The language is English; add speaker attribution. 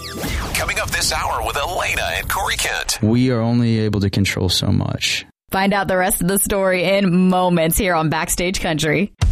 Speaker 1: Coming up this hour with Elena and Corey Kent.
Speaker 2: We are only able to control so much.
Speaker 3: Find out the rest of the story in moments here on Backstage Country.